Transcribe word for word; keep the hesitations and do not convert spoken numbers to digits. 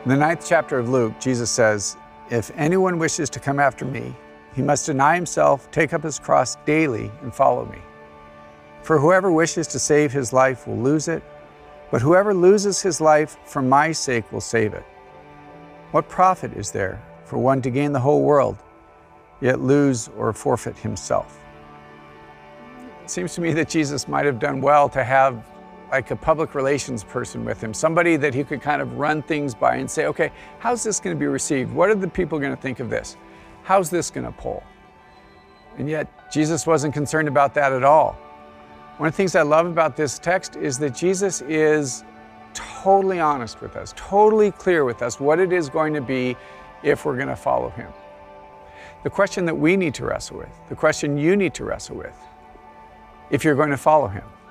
In the ninth chapter of Luke, Jesus says, "If anyone wishes to come after me, he must deny himself, take up his cross daily, and follow me. For whoever wishes to save his life will lose it, but whoever loses his life for my sake will save it. What profit is there for one to gain the whole world, yet lose or forfeit himself?" It seems to me that Jesus might have done well to have like a public relations person with him, somebody that he could kind of run things by and say, okay, how's this going to be received? What are the people going to think of this? How's this going to pull? And yet Jesus wasn't concerned about that at all. One of the things I love about this text is that Jesus is totally honest with us, totally clear with us what it is going to be if we're going to follow him. The question that we need to wrestle with, the question you need to wrestle with, if you're going to follow him,